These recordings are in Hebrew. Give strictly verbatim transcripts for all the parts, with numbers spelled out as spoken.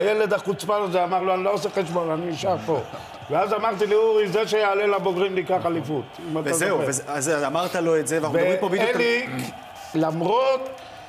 הילד החוצפן הזה אמר לו, אני לא עושה חשבון, אני נשאר פה. ואז אמרתי לאורי, זה שיעלה לבוגרים ניקח אליפות. וזהו, אז אמרת לו את זה, ואנחנו מדברים פה בדיוק... ואלי, למרות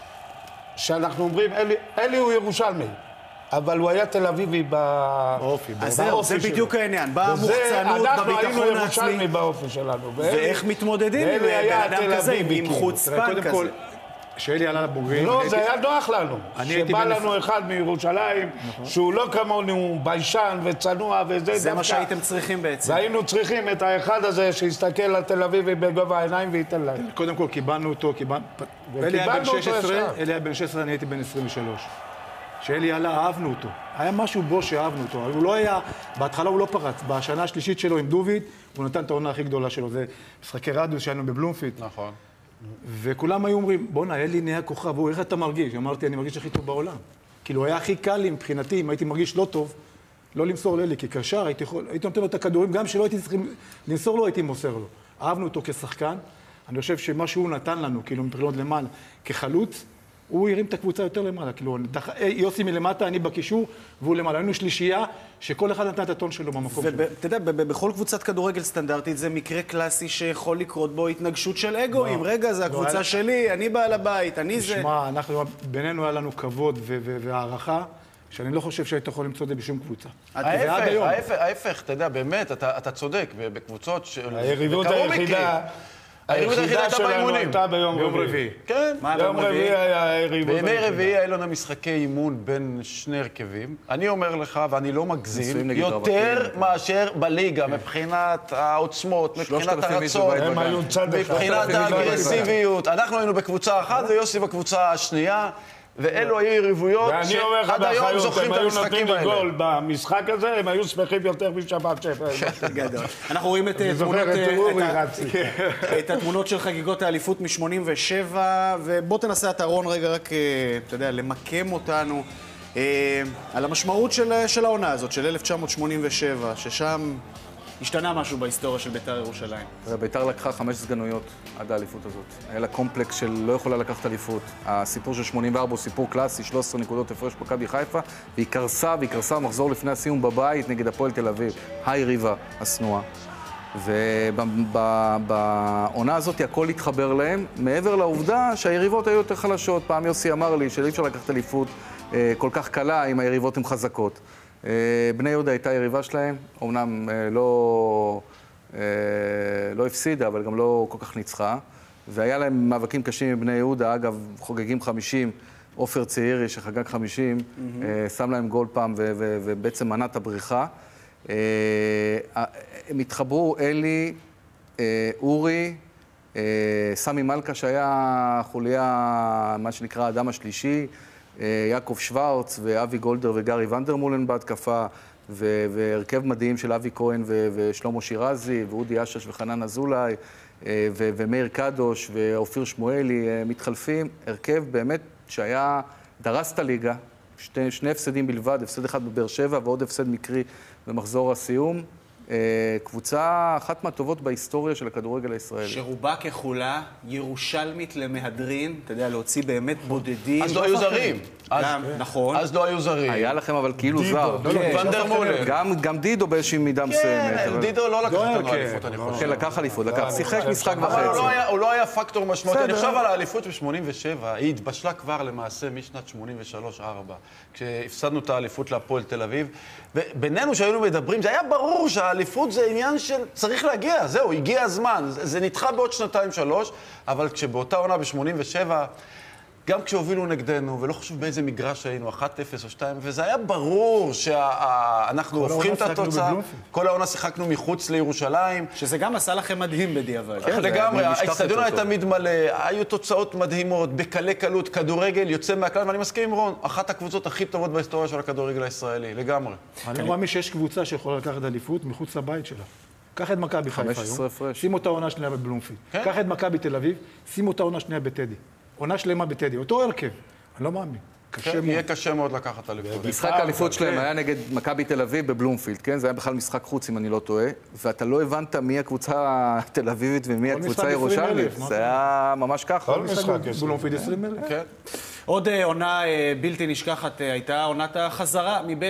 שאנחנו אומרים, אלי הוא ירושלמי, אבל הוא היה תל אביבי באופי. אז זהו, זה בדיוק העניין. במוחצנות, אנחנו היינו בביטחון ירושלמי העצמי. באופי שלנו. ואיך מתמודדים עם בן אדם כזה, עם חוצפן כזה. שאלי עלה לבוגרים... לא, זה היה נוח לנו. שבא לנו אחד מירושלים, שהוא לא כמונו ביישן וצנוע וזה... זה מה שהייתם צריכים בעצם. והיינו צריכים את האחד הזה שיסתכל לתל אביבי בגובה העיניים וייתן להם. קודם כל קיבלנו אותו, קיבלנו... אלי היה בן שש עשרה, אלי היה בן שש עשרה, אני הייתי בן עשרים ושלוש. שאלי עלה, אהבנו אותו. היה משהו בו שאהבנו אותו. הוא לא היה... בהתחלה הוא לא פרץ. בשנה השלישית שלו עם דוביד, הוא נתן את העונה הכי גדולה שלו. זה משחקי רדיוס שהיינו בבלומפילד. נכון. וכולם היו אומרים, בוא'נה, אלי נהיה כוכב, הוא, איך אתה מרגיש? אמרתי, אני מרגיש הכי טוב בעולם. כאילו, הוא היה הכי קל לי מבחינתי, אם הייתי מרגיש לא טוב, לא למסור לאלי, כי קשר, הייתי, יכול, הייתי נותן לו את הכדורים, גם שלא הייתי צריכים למסור לו, הייתי מוסר לו. אהבנו אותו כשחקן, אני חושב שמה שהוא נתן לנו, כאילו, מבחינות למעלה, כחלוץ, הוא הרים את הקבוצה יותר למעלה, כאילו, יוסי מלמטה, אני בקישור, והוא למעלה. היינו שלישייה, שכל אחד נתן את הטון שלו במקום שלו. ואתה יודע, בכל קבוצת כדורגל סטנדרטית, זה מקרה קלאסי שיכול לקרות בו התנגשות של אגואים. רגע, זה הקבוצה שלי, אני בעל הבית, אני זה... תשמע, אנחנו, בינינו היה לנו כבוד והערכה, שאני לא חושב שהיית יכול למצוא את זה בשום קבוצה. ההפך, ההפך, אתה יודע, באמת, אתה צודק, בקבוצות של... היריבות היחידה... היריבות היחידה הייתה באימונים. הייתה ביום רביעי. כן. ביום רביעי היה היריבות היחידה. בימי רביעי היה לנו משחקי אימון בין שני הרכבים. אני אומר לך, ואני לא מגזים, יותר מאשר בליגה, מבחינת העוצמות, מבחינת הרצון, מבחינת האגרסיביות. אנחנו היינו בקבוצה אחת ויוסי בקבוצה השנייה. ואלו היו יריבויות שעד היום זוכרים את המשחקים האלה. גול במשחק הזה, הם היו שמחים יותר משבת שפע. גדול. אנחנו רואים את התמונות של חגיגות האליפות מ-שמונים ושבע, ובוא תנסה את ארון רגע רק, אתה יודע, למקם אותנו על המשמעות של העונה הזאת, של אלף תשע מאות שמונים ושבע, ששם השתנה משהו בהיסטוריה של בית"ר ירושלים. בית"ר לקחה חמש סגנויות עד האליפות הזאת. היה לה קומפלקס של לא יכולה לקחת אליפות. הסיפור של שמונים וארבע הוא סיפור קלאסי, שלוש עשרה נקודות הפרש מכבי חיפה, והיא קרסה, והיא קרסה מחזור לפני הסיום בבית נגד הפועל תל אביב, היריבה השנואה. ובעונה הזאת הכל התחבר להם, מעבר לעובדה שהיריבות היו יותר חלשות. פעם יוסי אמר לי שאי אפשר לקחת אליפות כל כך קלה אם היריבות הן חזקות. בני יהודה הייתה יריבה שלהם, אומנם לא, לא הפסידה, אבל גם לא כל כך ניצחה. והיה להם מאבקים קשים עם בני יהודה, אגב, חוגגים חמישים, עופר צעירי שחגג חמישים, mm-hmm. שם להם גול פעם ו- ו- ובעצם מנע את הבריחה. הם התחברו, אלי, אורי, סמי מלכה שהיה חוליה, מה שנקרא, האדם השלישי, יעקב שוורץ ואבי גולדר וגרי ונדרמולן בהתקפה, והרכב מדהים של אבי כהן ושלמה שירזי ואודי אשש וחנן אזולאי ומאיר קדוש ואופיר שמואלי מתחלפים. הרכב באמת שהיה דרס את הליגה, שני, שני הפסדים בלבד, הפסד אחד בבאר שבע ועוד הפסד מקרי במחזור הסיום. קבוצה אחת מהטובות בהיסטוריה של הכדורגל הישראלי. שרובה ככולה ירושלמית למהדרין, אתה יודע, להוציא באמת בודדים. אז לא היו זרים. נכון. אז לא היו זרים. היה לכם אבל כאילו זר. ונדרמולן. גם דידו באיזושהי מידה מסוימת. כן, דידו לא לקח אותנו אליפות, אני חושב. כן, לקח אליפות, לקח. שיחק משחק וחצי. הוא לא היה פקטור משמעותי. אני חושב על האליפות ב-שמונים ושבע, היא התבשלה כבר למעשה משנת שמונים ושלוש ארבע, כשהפסדנו את האליפות להפועל תל אביב. ובינינו שהיינו מדברים, זה היה ברור שהאליפות זה עניין של צריך להגיע, זהו, הגיע הזמן, זה נדחה בעוד שנתיים שלוש, אבל כשבאותה עונה ב-שמונים ושבע, גם כשהובילו נגדנו, ולא חשוב באיזה מגרש היינו, אחת אפס או שתיים, וזה היה ברור שאנחנו הופכים את התוצאה, כל העונה שיחקנו מחוץ לירושלים. שזה גם עשה לכם מדהים בדיעבד. לגמרי, האצטדיון היה תמיד מלא, היו תוצאות מדהימות, בקלי קלות, כדורגל, יוצא מהכלל, ואני מסכים עם רון, אחת הקבוצות הכי טובות בהיסטוריה של הכדורגל הישראלי, לגמרי. אני רואה מי שיש קבוצה שיכולה לקחת אליפות מחוץ לבית שלה. קח את מכבי חיפה היום, שים אותה עונה שנייה בבלומפילד. קח את מכבי תל אביב, שים אותה עונה שנייה בטדי. עונה שלמה בטדי, אותו הרכב. אני לא מאמין. יהיה קשה מאוד לקחת אליפות. משחק האליפות שלהם היה נגד מכבי תל אביב בבלומפילד, כן? זה היה בכלל משחק חוץ, אם אני לא טועה. ואתה לא הבנת מי הקבוצה התל אביבית ומי הקבוצה הירושלמית. זה היה ממש ככה. כל משחק בבלומפילד עשרים אלף. עוד עונה בלתי נשכחת הייתה עונת החזרה מבין...